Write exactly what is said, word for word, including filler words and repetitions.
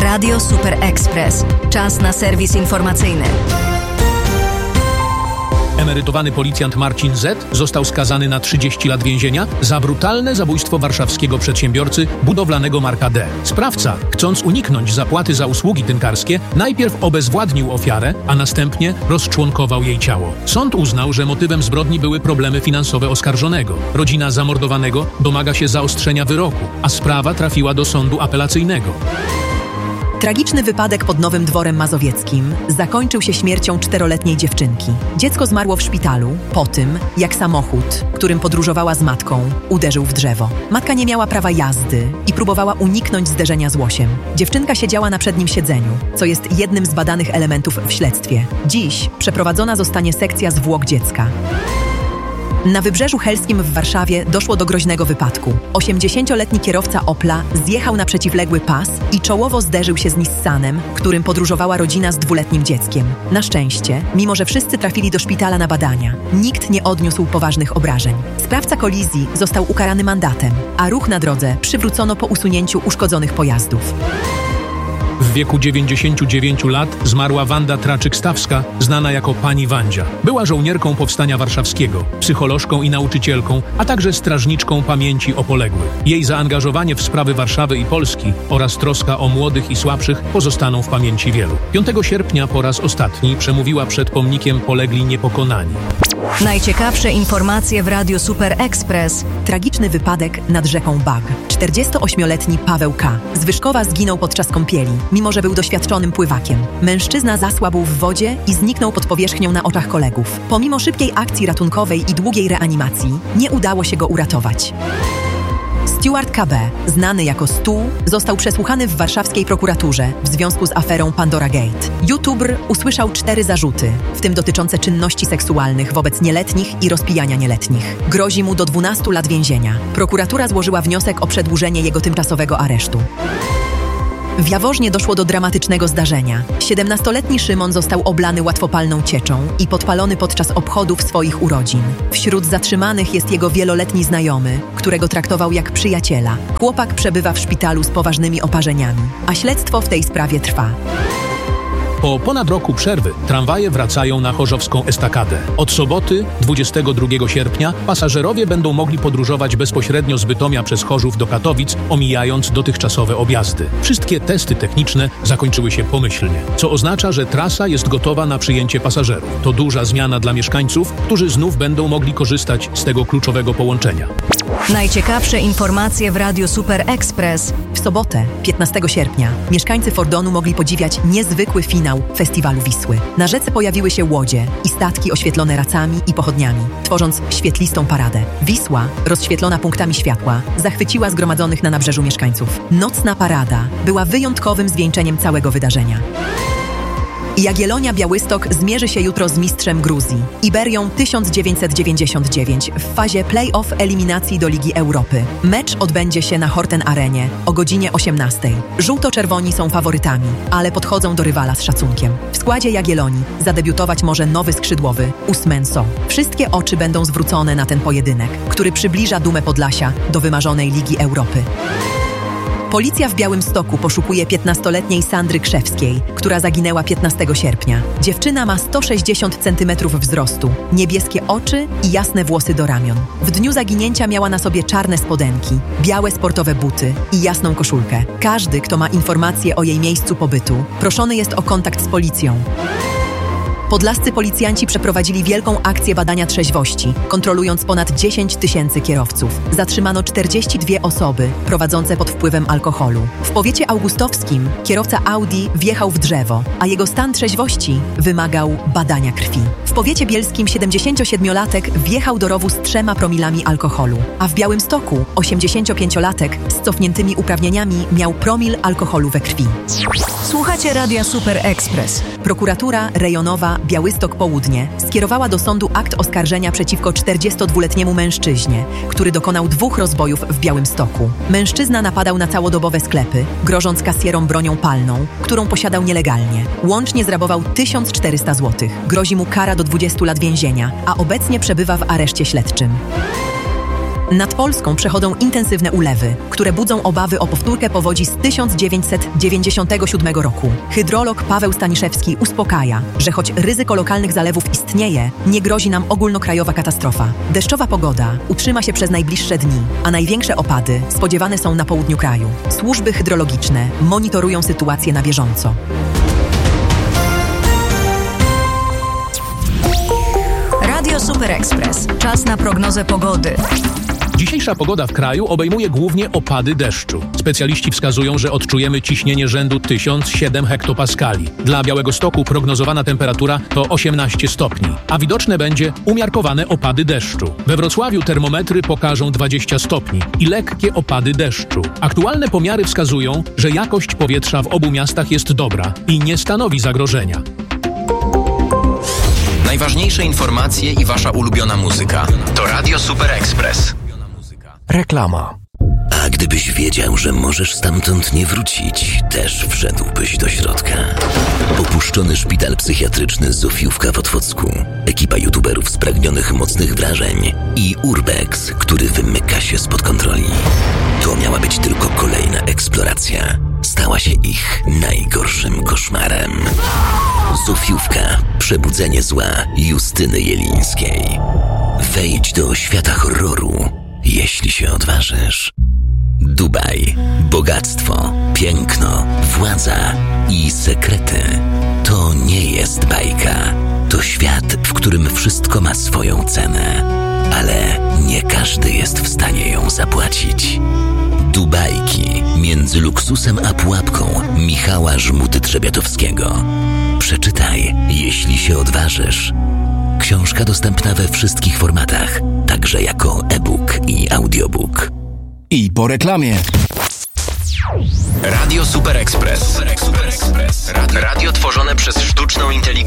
Radio Super Express. Czas na serwis informacyjny. Emerytowany policjant Marcin Z. został skazany na trzydzieści lat więzienia za brutalne zabójstwo warszawskiego przedsiębiorcy budowlanego Marka D. Sprawca, chcąc uniknąć zapłaty za usługi tynkarskie, najpierw obezwładnił ofiarę, a następnie rozczłonkował jej ciało. Sąd uznał, że motywem zbrodni były problemy finansowe oskarżonego. Rodzina zamordowanego domaga się zaostrzenia wyroku, a sprawa trafiła do sądu apelacyjnego. Tragiczny wypadek pod Nowym Dworem Mazowieckim zakończył się śmiercią czteroletniej dziewczynki. Dziecko zmarło w szpitalu po tym, jak samochód, którym podróżowała z matką, uderzył w drzewo. Matka nie miała prawa jazdy i próbowała uniknąć zderzenia z łosiem. Dziewczynka siedziała na przednim siedzeniu, co jest jednym z badanych elementów w śledztwie. Dziś przeprowadzona zostanie sekcja zwłok dziecka. Na Wybrzeżu Helskim w Warszawie doszło do groźnego wypadku. osiemdziesięcioletni kierowca Opla zjechał na przeciwległy pas i czołowo zderzył się z Nissanem, którym podróżowała rodzina z dwuletnim dzieckiem. Na szczęście, mimo że wszyscy trafili do szpitala na badania, nikt nie odniósł poważnych obrażeń. Sprawca kolizji został ukarany mandatem, a ruch na drodze przywrócono po usunięciu uszkodzonych pojazdów. W wieku dziewięćdziesięciu dziewięciu lat zmarła Wanda Traczyk-Stawska, znana jako Pani Wandzia. Była żołnierką Powstania Warszawskiego, psycholożką i nauczycielką, a także strażniczką pamięci o poległych. Jej zaangażowanie w sprawy Warszawy i Polski oraz troska o młodych i słabszych pozostaną w pamięci wielu. piątego sierpnia po raz ostatni przemówiła przed pomnikiem Polegli Niepokonani. Najciekawsze informacje w Radiu Super Express. Tragiczny wypadek nad rzeką Bag. czterdziestoośmioletni Paweł K. z Wyszkowa zginął podczas kąpieli, mimo że był doświadczonym pływakiem. Mężczyzna zasłabł w wodzie i zniknął pod powierzchnią na oczach kolegów. Pomimo szybkiej akcji ratunkowej i długiej reanimacji, nie udało się go uratować. Stuart K B, znany jako Stu, został przesłuchany w warszawskiej prokuraturze w związku z aferą Pandora Gate. YouTuber usłyszał cztery zarzuty, w tym dotyczące czynności seksualnych wobec nieletnich i rozpijania nieletnich. Grozi mu do dwunastu lat więzienia. Prokuratura złożyła wniosek o przedłużenie jego tymczasowego aresztu. W Jaworznie doszło do dramatycznego zdarzenia. siedemnastoletni Szymon został oblany łatwopalną cieczą i podpalony podczas obchodów swoich urodzin. Wśród zatrzymanych jest jego wieloletni znajomy, którego traktował jak przyjaciela. Chłopak przebywa w szpitalu z poważnymi oparzeniami, a śledztwo w tej sprawie trwa. Po ponad roku przerwy tramwaje wracają na chorzowską estakadę. Od soboty, dwudziestego drugiego sierpnia, pasażerowie będą mogli podróżować bezpośrednio z Bytomia przez Chorzów do Katowic, omijając dotychczasowe objazdy. Wszystkie testy techniczne zakończyły się pomyślnie, co oznacza, że trasa jest gotowa na przyjęcie pasażerów. To duża zmiana dla mieszkańców, którzy znów będą mogli korzystać z tego kluczowego połączenia. Najciekawsze informacje w Radiu Super Express. W sobotę, piętnastego sierpnia, mieszkańcy Fordonu mogli podziwiać niezwykły finał Festiwalu Wisły. Na rzece pojawiły się łodzie i statki oświetlone racami i pochodniami, tworząc świetlistą paradę. Wisła, rozświetlona punktami światła, zachwyciła zgromadzonych na nabrzeżu mieszkańców. Nocna parada była wyjątkowym zwieńczeniem całego wydarzenia. Jagiellonia Białystok zmierzy się jutro z mistrzem Gruzji, Iberią tysiąc dziewięćset dziewięćdziesiąt dziewięć w fazie play-off eliminacji do Ligi Europy. Mecz odbędzie się na Horten Arenie o godzinie osiemnastej. Żółto-czerwoni są faworytami, ale podchodzą do rywala z szacunkiem. W składzie Jagiellonii zadebiutować może nowy skrzydłowy Ousmane So. Wszystkie oczy będą zwrócone na ten pojedynek, który przybliża dumę Podlasia do wymarzonej Ligi Europy. Policja w Białymstoku poszukuje piętnastoletniej Sandry Krzewskiej, która zaginęła piętnastego sierpnia. Dziewczyna ma sto sześćdziesiąt centymetrów wzrostu, niebieskie oczy i jasne włosy do ramion. W dniu zaginięcia miała na sobie czarne spodenki, białe sportowe buty i jasną koszulkę. Każdy, kto ma informacje o jej miejscu pobytu, proszony jest o kontakt z policją. Podlascy policjanci przeprowadzili wielką akcję badania trzeźwości, kontrolując ponad dziesięć tysięcy kierowców. Zatrzymano czterdzieści dwie osoby prowadzące pod wpływem alkoholu. W powiecie augustowskim kierowca Audi wjechał w drzewo, a jego stan trzeźwości wymagał badania krwi. W powiecie bielskim siedemdziesięciosiedmiolatek wjechał do rowu z trzema promilami alkoholu, a w Białymstoku osiemdziesięciopięciolatek z cofniętymi uprawnieniami miał promil alkoholu we krwi. Słuchacie Radia Super Express. Prokuratura rejonowa Białystok Południe skierowała do sądu akt oskarżenia przeciwko czterdziestodwuletniemu mężczyźnie, który dokonał dwóch rozbojów w Białymstoku. Mężczyzna napadał na całodobowe sklepy, grożąc kasjerom bronią palną, którą posiadał nielegalnie. Łącznie zrabował tysiąc czterysta złotych. Grozi mu kara do dwudziestu lat więzienia, a obecnie przebywa w areszcie śledczym. Nad Polską przechodzą intensywne ulewy, które budzą obawy o powtórkę powodzi z tysiąc dziewięćset dziewięćdziesiątego siódmego roku. Hydrolog Paweł Staniszewski uspokaja, że choć ryzyko lokalnych zalewów istnieje, nie grozi nam ogólnokrajowa katastrofa. Deszczowa pogoda utrzyma się przez najbliższe dni, a największe opady spodziewane są na południu kraju. Służby hydrologiczne monitorują sytuację na bieżąco. Radio Super Express. Czas na prognozę pogody. Dzisiejsza pogoda w kraju obejmuje głównie opady deszczu. Specjaliści wskazują, że odczujemy ciśnienie rzędu tysiąc siedem hektopaskali. Dla Białegostoku prognozowana temperatura to osiemnaście stopni, a widoczne będzie umiarkowane opady deszczu. We Wrocławiu termometry pokażą dwadzieścia stopni i lekkie opady deszczu. Aktualne pomiary wskazują, że jakość powietrza w obu miastach jest dobra i nie stanowi zagrożenia. Najważniejsze informacje i wasza ulubiona muzyka to Radio Super Express. Reklama. A gdybyś wiedział, że możesz stamtąd nie wrócić, też wszedłbyś do środka. Opuszczony szpital psychiatryczny Zofiówka w Otwocku, ekipa youtuberów spragnionych mocnych wrażeń i Urbex, który wymyka się spod kontroli. To miała być tylko kolejna eksploracja. Stała się ich najgorszym koszmarem. Zofiówka. Przebudzenie zła Justyny Jelińskiej. Wejdź do świata horroru, jeśli się odważysz. Dubaj. Bogactwo, piękno, władza i sekrety. To nie jest bajka. To świat, w którym wszystko ma swoją cenę. Ale nie każdy jest w stanie ją zapłacić. Dubajki. Między luksusem a pułapką Michała Żmuty-Trzebiatowskiego. Przeczytaj, jeśli się odważysz. Książka dostępna we wszystkich formatach, także jako e-book i audiobook. I po reklamie. Radio Super Express. Radio tworzone przez sztuczną inteligencję.